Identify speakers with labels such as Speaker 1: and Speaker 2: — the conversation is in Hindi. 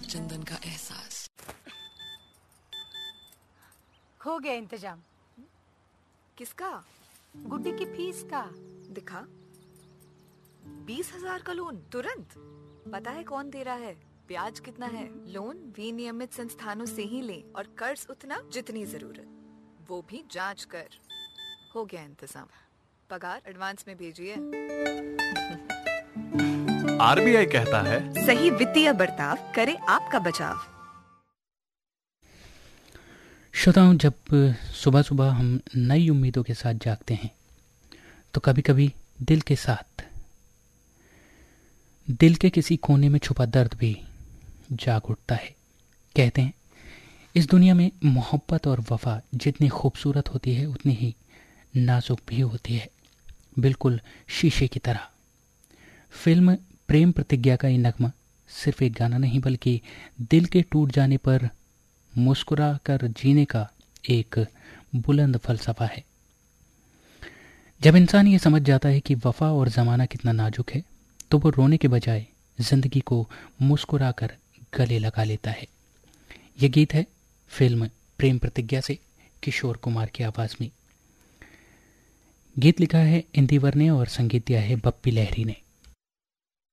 Speaker 1: चंदन का एहसास।
Speaker 2: हो गया इंतजाम।
Speaker 3: किसका?
Speaker 2: गुड्डी की फीस का।
Speaker 3: दिखा। 20,000 का लोन तुरंत। पता है कौन दे रहा है, ब्याज कितना है? लोन विनियमित संस्थानों से ही ले और कर्ज उतना जितनी जरूरत, वो भी जांच कर। हो गया इंतजाम। पगार एडवांस में भेजिए।
Speaker 4: आरबीआई कहता है,
Speaker 3: सही वित्तीय बर्ताव करे आपका बचाव।
Speaker 5: श्रोताओं, जब सुबह सुबह हम नई उम्मीदों के साथ जागते हैं तो कभी कभी दिल के साथ दिल के किसी कोने में छुपा दर्द भी जाग उठता है। कहते हैं इस दुनिया में मोहब्बत और वफा जितनी खूबसूरत होती है उतनी ही नाजुक भी होती है, बिल्कुल शीशे की तरह। फिल्म प्रेम प्रतिज्ञा का ये नगमा सिर्फ एक गाना नहीं बल्कि दिल के टूट जाने पर मुस्कुरा कर जीने का एक बुलंद फलसफा है। जब इंसान ये समझ जाता है कि वफा और ज़माना कितना नाजुक है तो वो रोने के बजाय जिंदगी को मुस्कुरा कर गले लगा लेता है। ये गीत है फिल्म प्रेम प्रतिज्ञा से किशोर कुमार की आवाज़ में। गीत लिखा है इंदिवर ने और संगीत दिया है बप्पी लहरी ने।